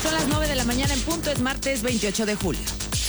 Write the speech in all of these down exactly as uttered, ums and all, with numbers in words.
Son las nueve de la mañana en punto, es martes veintiocho de julio.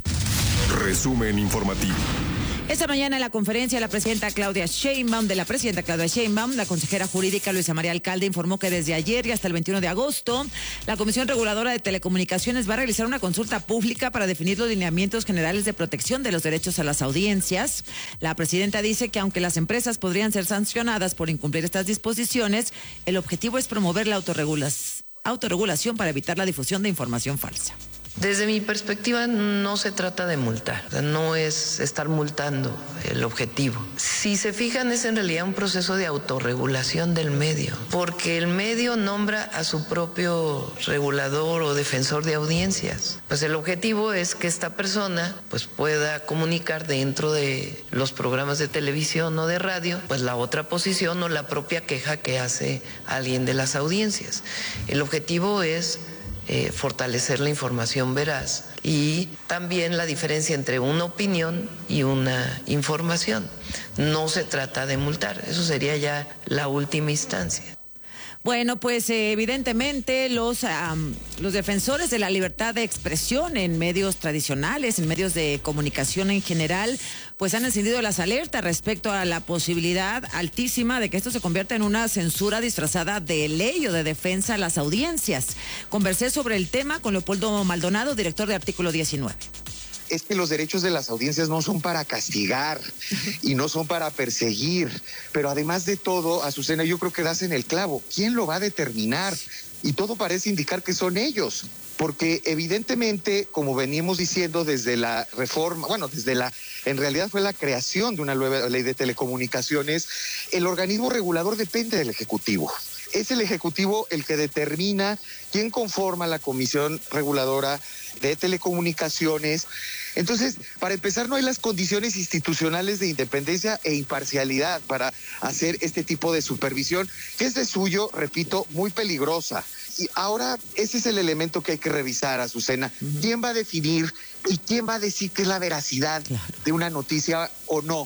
Resumen informativo. Esta mañana en la conferencia la presidenta Claudia Sheinbaum, de la presidenta Claudia Sheinbaum, la consejera jurídica Luisa María Alcalde informó que desde ayer y hasta el veintiuno de agosto, la Comisión Reguladora de Telecomunicaciones va a realizar una consulta pública para definir los lineamientos generales de protección de los derechos a las audiencias. La presidenta dice que aunque las empresas podrían ser sancionadas por incumplir estas disposiciones, el objetivo es promover la autorregulación. autorregulación para evitar la difusión de información falsa. Desde mi perspectiva no se trata de multar, no es estar multando el objetivo. Si se fijan, es en realidad un proceso de autorregulación del medio, porque el medio nombra a su propio regulador o defensor de audiencias. Pues el objetivo es que esta persona pues pueda comunicar dentro de los programas de televisión o de radio pues la otra posición o la propia queja que hace alguien de las audiencias. El objetivo es Eh, fortalecer la información veraz y también la diferencia entre una opinión y una información. No se trata de multar, eso sería ya la última instancia. Bueno, pues eh, evidentemente los, um, los defensores de la libertad de expresión en medios tradicionales, en medios de comunicación en general, pues han encendido las alertas respecto a la posibilidad altísima de que esto se convierta en una censura disfrazada de ley o de defensa a las audiencias. Conversé sobre el tema con Leopoldo Maldonado, director de Artículo diecinueve. Es que los derechos de las audiencias no son para castigar y no son para perseguir, pero además de todo, Azucena, yo creo que das en el clavo. ¿Quién lo va a determinar? Y todo parece indicar que son ellos, porque evidentemente, como veníamos diciendo desde la reforma, bueno, desde la, en realidad fue la creación de una nueva ley de telecomunicaciones, el organismo regulador depende del Ejecutivo. Es el Ejecutivo el que determina quién conforma la Comisión Reguladora de Telecomunicaciones. Entonces, para empezar, no hay las condiciones institucionales de independencia e imparcialidad para hacer este tipo de supervisión, que es de suyo, repito, muy peligrosa. Y ahora ese es el elemento que hay que revisar, Azucena. Uh-huh. ¿Quién va a definir y quién va a decir qué es la veracidad claro. de una noticia o no?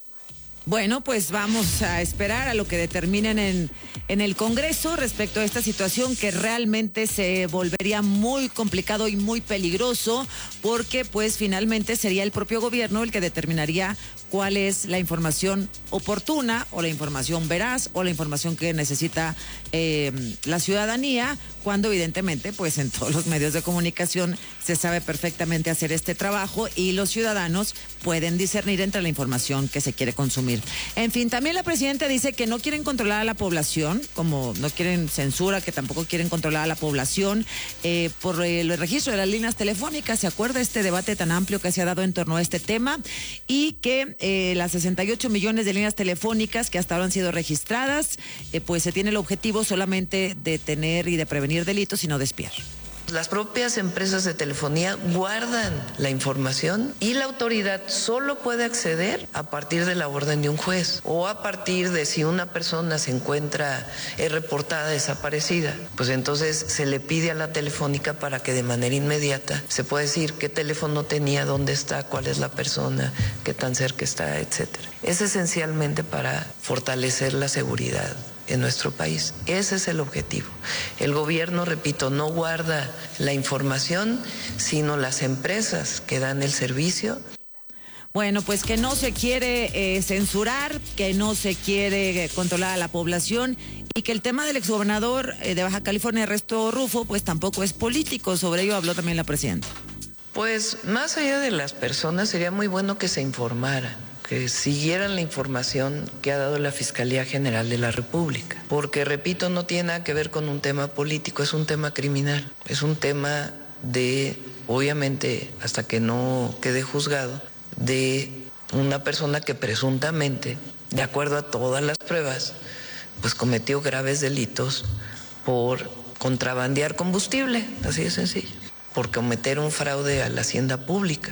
Bueno, pues vamos a esperar a lo que determinen en, en el Congreso respecto a esta situación que realmente se volvería muy complicado y muy peligroso porque pues finalmente sería el propio gobierno el que determinaría cuál es la información oportuna o la información veraz o la información que necesita eh, la ciudadanía, cuando evidentemente pues en todos los medios de comunicación se sabe perfectamente hacer este trabajo y los ciudadanos pueden discernir entre la información que se quiere consumir. En fin, también la presidenta dice que no quieren controlar a la población, como no quieren censura, que tampoco quieren controlar a la población eh, por el registro de las líneas telefónicas. ¿Se acuerda este debate tan amplio que se ha dado en torno a este tema? Y que eh, las sesenta y ocho millones de líneas telefónicas que hasta ahora han sido registradas, eh, pues se tiene el objetivo solamente de tener y de prevenir delitos y no de espiar. Las propias empresas de telefonía guardan la información y la autoridad solo puede acceder a partir de la orden de un juez o a partir de si una persona se encuentra eh, reportada desaparecida, pues entonces se le pide a la telefónica para que de manera inmediata se pueda decir qué teléfono tenía, dónde está, cuál es la persona, qué tan cerca está, etcétera. Es esencialmente para fortalecer la seguridad en nuestro país. Ese es el objetivo. El gobierno, repito, no guarda la información, sino las empresas que dan el servicio. Bueno, pues que no se quiere eh, censurar, que no se quiere controlar a la población y que el tema del exgobernador eh, de Baja California, Ernesto Rufo, pues tampoco es político. Sobre ello habló también la presidenta. Pues más allá de las personas, sería muy bueno que se informaran, que siguieran la información que ha dado la Fiscalía General de la República. Porque, repito, no tiene nada que ver con un tema político, es un tema criminal, es un tema de, obviamente, hasta que no quede juzgado, de una persona que presuntamente, de acuerdo a todas las pruebas, pues cometió graves delitos por contrabandear combustible, así de sencillo, por cometer un fraude a la hacienda pública.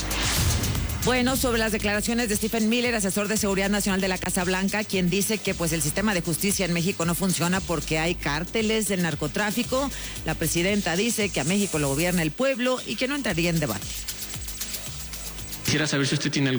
Bueno, sobre las declaraciones de Stephen Miller, asesor de Seguridad Nacional de la Casa Blanca, quien dice que pues el sistema de justicia en México no funciona porque hay cárteles del narcotráfico. La presidenta dice que a México lo gobierna el pueblo y que no entraría en debate. Quisiera saber si usted tiene